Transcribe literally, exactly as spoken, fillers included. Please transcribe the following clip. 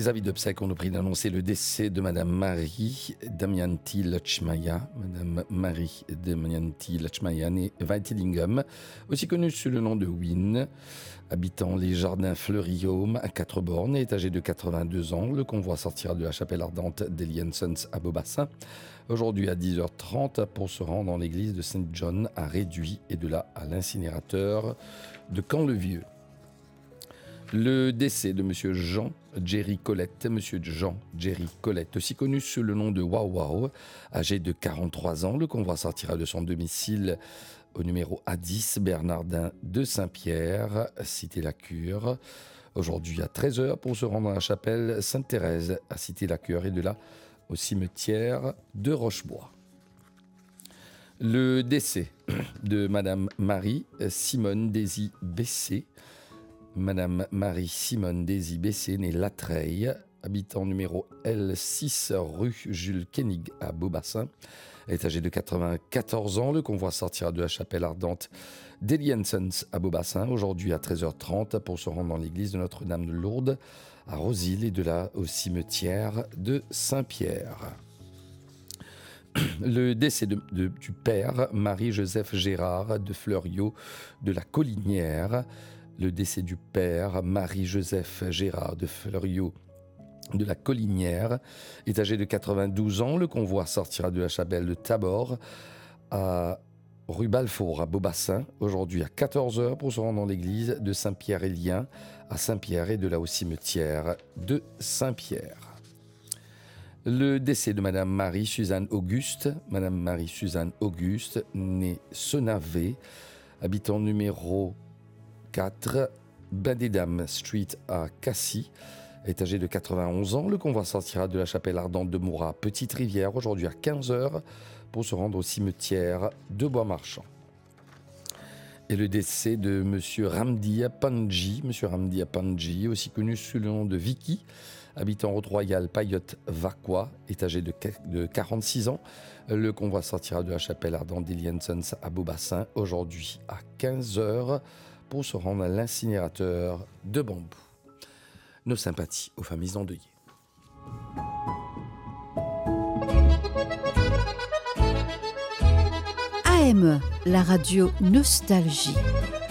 les avis d'obsèques, on nous prie d'annoncer le décès de Madame Marie Damayanti Lachmaya, Madame Marie Damayanti Lachmaya, née Weitlingham, aussi connue sous le nom de Win, habitant les jardins Fleury-Home à Quatre-Bornes, est âgée de quatre-vingt-deux ans. Le convoi sortira de la chapelle ardente d'Elian Sons à Beaubassin, aujourd'hui à dix heures trente, pour se rendre dans l'église de Saint-John à Réduit et de là à l'incinérateur de Camp-le-Vieux. Le décès de Monsieur Jean Jerry Colette, Monsieur Jean Jerry Colette, aussi connu sous le nom de Wow Wow, âgé de quarante-trois ans. Le convoi sortira de son domicile au numéro A dix, Bernardin de Saint-Pierre, Cité-la-Cure, aujourd'hui à treize heures, pour se rendre à la chapelle Sainte-Thérèse à Cité-la-Cure et de là au cimetière de Rochebois. Le décès de Madame Marie Simone Désy Bessé, Madame Marie Simone Désy Bessé, née Latreille, habitant numéro L six rue Jules Koenig à Beaubassin, est âgée de quatre-vingt-quatorze ans. Le convoi sortira de la chapelle ardente d'Elian Sons à Beaubassin, aujourd'hui à treize heures trente, pour se rendre dans l'église de Notre-Dame de Lourdes à Rosil et de là au cimetière de Saint-Pierre. Le décès de, de, du père Marie-Joseph Gérard de Fleuriot de la Collinière. Le décès du père Marie-Joseph Gérard de Fleuriot de la Collinière est âgé de quatre-vingt-douze ans. Le convoi sortira de la chapelle de Tabor à rue Balfour à Beaubassin, aujourd'hui à quatorze heures, pour se rendre dans l'église de Saint-Pierre-et-Lien à Saint-Pierre et de là au cimetière de Saint-Pierre. Le décès de Madame Marie-Suzanne Auguste, Madame Marie-Suzanne Auguste, née Senavé, habitant numéro quatre, Bain des Dames Street à Cassis, est âgée de quatre-vingt-onze ans. Le convoi sortira de la chapelle ardente de Moura, Petite Rivière, aujourd'hui à quinze heures, pour se rendre au cimetière de Bois-Marchand. Et le décès de Monsieur Ramdi Panji, Monsieur Ramdi Panji, aussi connu sous le nom de Vicky, habitant Route Royale Payotte Vaqua, est âgé de quarante-six ans. Le convoi sortira de la chapelle ardente d'Elian Sons à Beaubassin, aujourd'hui à quinze heures, pour se rendre à l'incinérateur de Bambou. Nos sympathies aux familles endeuillées. A M, la radio Nostalgie.